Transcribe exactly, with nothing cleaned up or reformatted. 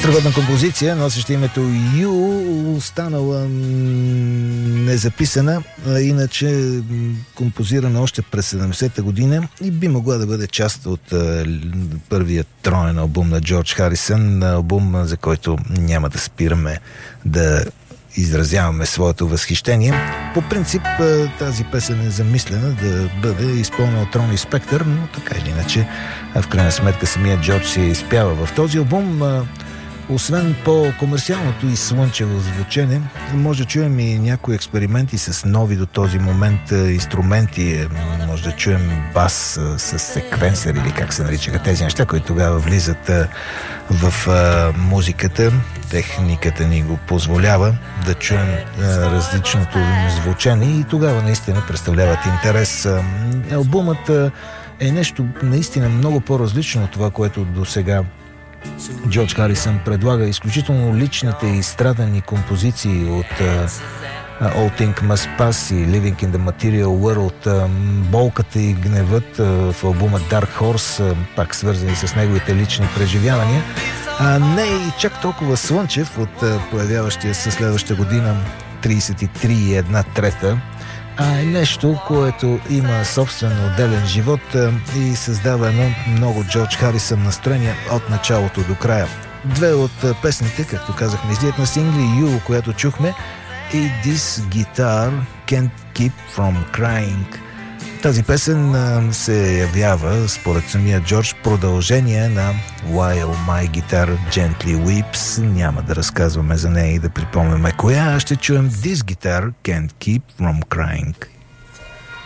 Страхотна композиция, носеща името You, останала незаписана, а иначе композирана още през седемдесета година и би могла да бъде част от а, първият троен албум на Джордж Харисън, албум, за който няма да спираме да изразяваме своето възхищение. По принцип тази песен е замислена да бъде изпълнена от Рони Спектър, но така или иначе в крайна сметка самият Джордж се изпява в този албум. Освен по-комерциалното и слънчево звучене, може да чуем и някои експерименти с нови до този момент инструменти. Може да чуем бас с секвенсър или как се наричаха тези неща, които тогава влизат в музиката. Техниката ни го позволява да чуем различното звучене и тогава наистина представляват интерес. Албумът е нещо наистина много по-различно от това, което до сега Джордж Харисън предлага. Изключително личните и страдани композиции от uh, All Things Must Pass и Living in the Material World, uh, болката и гневът uh, в албума Dark Horse, uh, пак свързани с неговите лични преживявания, а не и чак толкова слънчев от uh, появяващия се следваща година трийсет и три и една трета, а е нещо, което има собствен отделен живот и създава едно много Джордж Харисън настроение от началото до края. Две от песните, както казахме, излият на сингли You, която чухме, и This Guitar Can't Keep From Crying. Тази песен се явява, според самия Джордж, продължение на While My Guitar Gently Weeps. Няма да разказваме за нея и да припомняме коя. Ще чуем This Guitar Can't Keep From Crying.